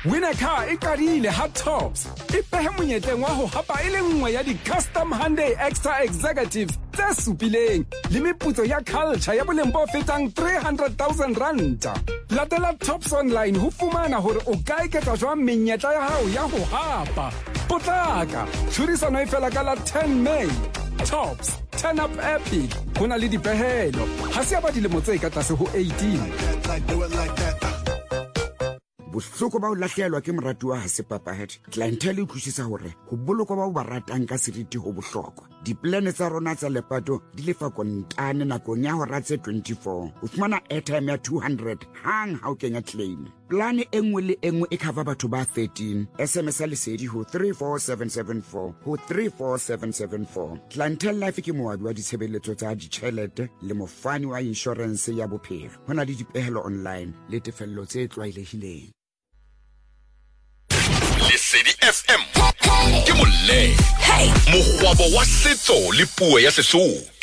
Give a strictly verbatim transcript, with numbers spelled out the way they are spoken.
Winner car e qadile ha Tops. E behe monyetleng wa ho hapa e le nngwe ya di-custom Hyundai Extra Executives tse supileng le meputso ya culture ya boleng bo fetang three hundred thousand rand. Latela Tops online ho fumana hore o ka eketsa jwang menyetla ya hao ya ho hapa. Potlaka, tshudisano e fela ka la ten May. Tops, turn up epic. Hona le dipehelo. Ha se ba dilemo tse ka tlase ho eighteen. Bohloko ba o lahlehelwa ke moratuwa ha se papahadi. Clientele e thushisa hore ho bolokwa ba o ba ratang ka seriti ho bohlokwa. Diplane tsa rona tsa lepato di lefa kontane nakong ya hora tse twenty-four. O fumana airtime ya two hundred hang ha o kenya claim. Plane e nngwe le e nngwe e cover batho ba thirteen. S M S ya lesedi ho three four seven seven four ho three four seven seven four. Clientele Life ke moabi wa ditshebeletso tsa ditjhelete le mofani wa insurance ya bophelo. Hona le dipehelo online le tefello tse tlwaelehileng. Lesedi F M ke molle. Hey, mogwabo wa setso le puo ya Sesotho.